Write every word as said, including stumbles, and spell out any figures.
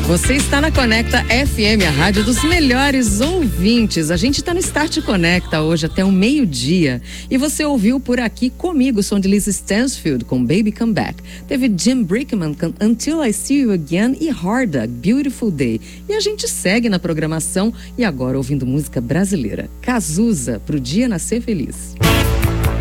Você está na Conecta F M, a rádio dos melhores ouvintes. A gente está no Start Conecta hoje até o meio-dia. E você ouviu por aqui comigo o som de Liz Stansfield com Baby Come Back. Teve Jim Brickman com Until I See You Again e Harda, Beautiful Day. E a gente segue na programação e agora ouvindo música brasileira. Cazuza, Pro Dia Nascer Feliz.